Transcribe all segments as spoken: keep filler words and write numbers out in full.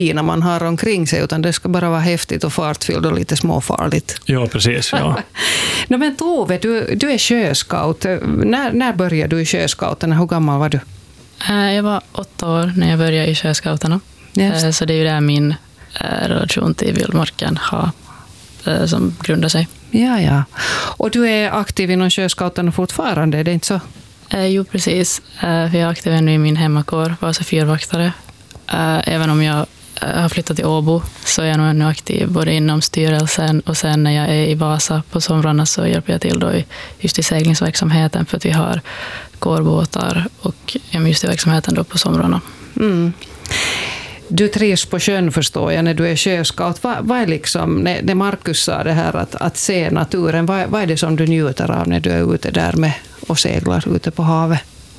innan man har omkring sig, utan det ska bara vara häftigt och fartfyllt och lite småfarligt. Ja, precis. Ja. no, men Tove, du, du är sjöscout. När, när började du i sjöscouterna? Hur gammal var du? Jag var åtta år när jag började i sjöscouterna. Yes. Så det är ju där min relation till vildmarken har, som grundar sig. Ja, ja. Och du är aktiv inom sjöscouterna fortfarande, är det inte så? Jo, precis. Jag är aktiv ännu i min hemmakår, Vasa fyrvaktare. Även om jag har flyttat till Åbo så är jag nog ännu aktiv både inom styrelsen och sen när jag är i Vasa på somrarna så hjälper jag till då just i seglingsverksamheten för att vi har kårbåtar och just i verksamheten då på somrarna. Mm. Du trivs på sjön förstår jag när du är sjöscout. Vad, vad är liksom, när, när Markus sa det här att, att se naturen, vad, vad är det som du njuter av när du är ute där med och seglar ute på havet?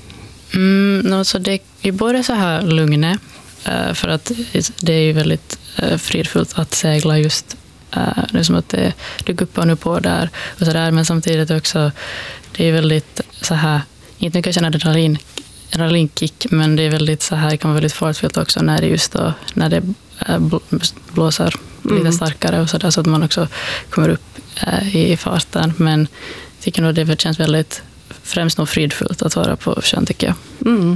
Mm, alltså det är både så här lugnet, för att det är ju väldigt fridfullt att segla just. Det är som att det, du guppar nu på där och så där, men samtidigt också det är väldigt så här, inte mycket känna adrenalin adrenalinkick, men det är väldigt så här, det kan vara väldigt fartfyllt också när det just då, när det blåser lite mm. starkare och så där, så att man också kommer upp i farten, men jag tycker nog det känns väldigt främst nog fridfullt att vara på sjön, tycker jag. Mm.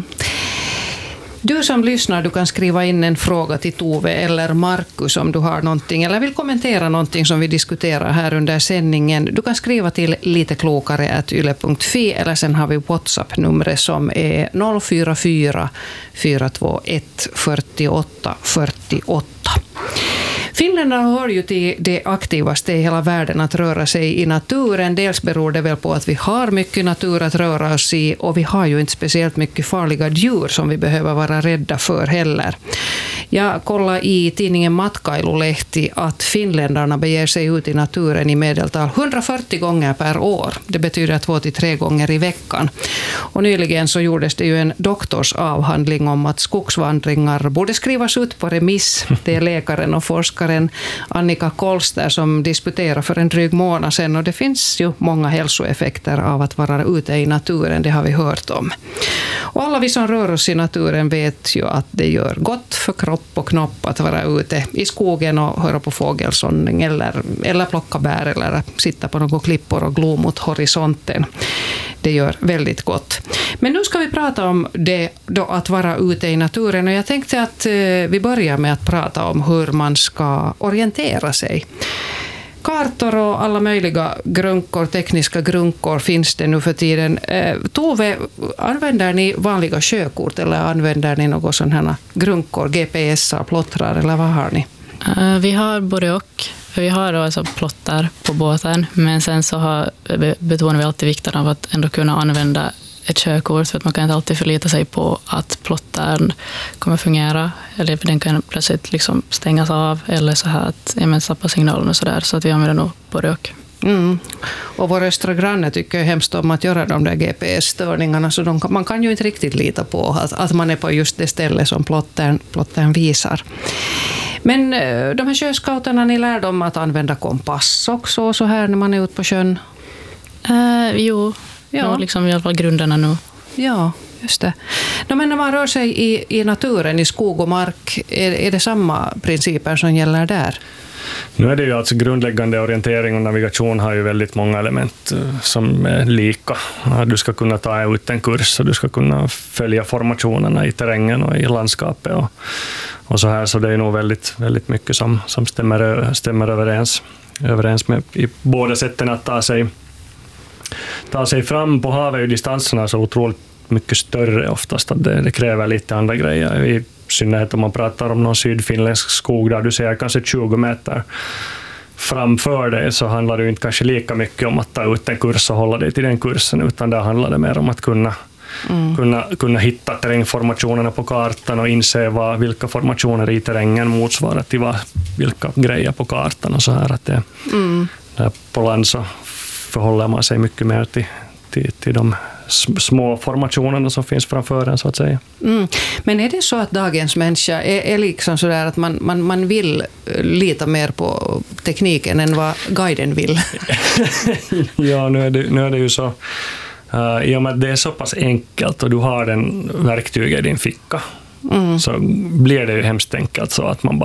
Du som lyssnar, du kan skriva in en fråga till Tove eller Markus om du har någonting eller vill kommentera någonting som vi diskuterar här under sändningen. Du kan skriva till liteklokare at yle punkt fi eller sen har vi WhatsApp-numret som är noll fyra fyra fyra två ett fyra åtta fyra åtta. Finländarna hör ju till det aktivaste i hela världen att röra sig i naturen. Dels beror det väl på att vi har mycket natur att röra oss i och vi har ju inte speciellt mycket farliga djur som vi behöver vara rädda för heller. Jag kollade i tidningen Matkailulehti att finländarna beger sig ut i naturen i medeltal hundrafyrtio gånger per år. Det betyder två till tre gånger i veckan. Och nyligen så gjordes det ju en doktorsavhandling om att skogsvandringar borde skrivas ut på remiss. Det är läkaren och forskaren Annika Kolster som disputerar för en dryg månad sedan, och det finns ju många hälsoeffekter av att vara ute i naturen, det har vi hört om. Och alla vi som rör oss i naturen vet ju att det gör gott för kropp och knopp att vara ute i skogen och höra på fågelsång eller, eller plocka bär eller sitta på några klippor och glo mot horisonten. Det gör väldigt gott. Men nu ska vi prata om det då, att vara ute i naturen, och jag tänkte att eh, vi börjar med att prata om hur man ska orientera sig. Kartor och alla möjliga grunkor, tekniska grunkor finns det nu för tiden. Eh, Tove, använder ni vanliga sjökort eller använder ni något sån här grunkor, G P S, plottrar eller vad har ni? Uh, vi har både och. Vi har då alltså plottar på båten, men sen så har, betonar vi alltid vikten av att ändå kunna använda ett körkort, för att man kan inte alltid förlita sig på att plottaren kommer fungera, eller den kan plötsligt liksom stängas av eller så här att ja, men tappa signalen och så där, så att vi använder nog både och. Mm. Och vår östra granne tycker hemskt om att göra de där G P S-störningarna, så de, man kan ju inte riktigt lita på att, att man är på just det ställe som plottaren, plottaren visar. Men de här sjöscouterna, ni lär dem att använda kompass också och så här när man är ute på sjön? Uh, jo, ja. No, liksom i alla fall grunderna nu. Ja, just det. No, men när man rör sig i, i naturen, i skog och mark, är, är det samma principer som gäller där? Nu är det ju alltså grundläggande orientering och navigation har ju väldigt många element som är lika. Du ska kunna ta ut en kurs och du ska kunna följa formationerna i terrängen och i landskapet och, och så här, så det är nog väldigt, väldigt mycket som, som stämmer, stämmer överens, överens med i båda sätten att ta sig, ta sig fram. På havet är ju distanserna så otroligt mycket större oftast att det, det kräver lite andra grejer. I synnerhet om man pratar om någon sydfinländsk skog där du ser kanske tjugo meter framför dig, så handlar det ju inte kanske lika mycket om att ta ut en kurs och hålla dig till den kursen, utan där handlar det mer om att kunna, mm. kunna, kunna hitta terrängformationerna på kartan och inse vad, vilka formationer i terrängen motsvarar till vad, vilka grejer på kartan och så här. Att det, mm. där på land så förhåller man sig mycket mer till, till, till de små formationerna som finns framför en, så att säga. Mm. Men är det så att dagens människa är, är liksom så där att man, man, man vill lita mer på tekniken än vad guiden vill? Ja, nu är, det, nu är det ju så. Uh, I och med att det är så pass enkelt och du har den verktyget i din ficka, mm. så blir det ju hemskt enkelt så att man bara